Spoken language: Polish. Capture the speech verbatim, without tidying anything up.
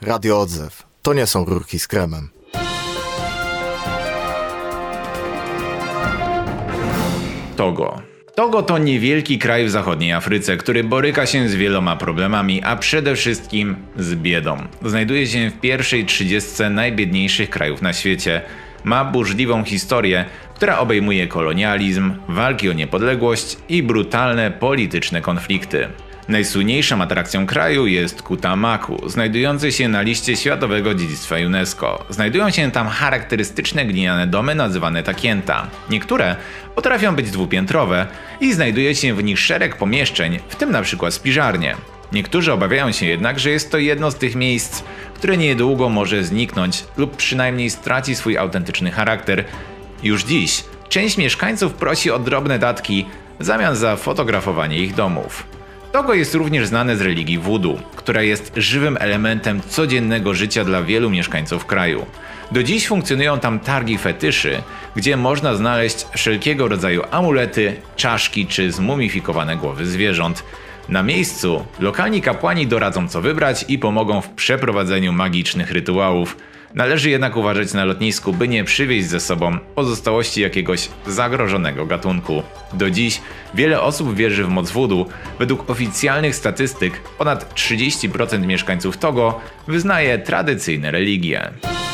Radio Odzew. To nie są rurki z kremem. Togo. Togo to niewielki kraj w zachodniej Afryce, który boryka się z wieloma problemami, a przede wszystkim z biedą. Znajduje się w pierwszej trzydziestce najbiedniejszych krajów na świecie. Ma burzliwą historię, która obejmuje kolonializm, walki o niepodległość i brutalne polityczne konflikty. Najsłynniejszą atrakcją kraju jest Kuta Maku, znajdujący się na liście Światowego Dziedzictwa UNESCO. Znajdują się tam charakterystyczne gliniane domy nazywane takienta. Niektóre potrafią być dwupiętrowe i znajduje się w nich szereg pomieszczeń, w tym na przykład spiżarnie. Niektórzy obawiają się jednak, że jest to jedno z tych miejsc, które niedługo może zniknąć lub przynajmniej straci swój autentyczny charakter. Już dziś część mieszkańców prosi o drobne datki w zamian za fotografowanie ich domów. Togo jest również znane z religii voodoo, która jest żywym elementem codziennego życia dla wielu mieszkańców kraju. Do dziś funkcjonują tam targi fetyszy, gdzie można znaleźć wszelkiego rodzaju amulety, czaszki czy zmumifikowane głowy zwierząt. Na miejscu lokalni kapłani doradzą co wybrać i pomogą w przeprowadzeniu magicznych rytuałów. Należy jednak uważać na lotnisku, by nie przywieźć ze sobą pozostałości jakiegoś zagrożonego gatunku. Do dziś wiele osób wierzy w moc voodoo. Według oficjalnych statystyk ponad trzydzieści procent mieszkańców Togo wyznaje tradycyjne religie.